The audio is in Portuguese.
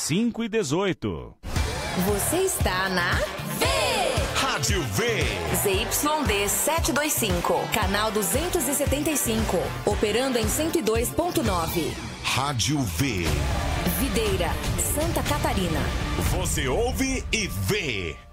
5 e 18. Você está na Rádio V. ZYD 725, canal 275, operando em 102.9. Rádio V. Videira, Santa Catarina. Você ouve e vê.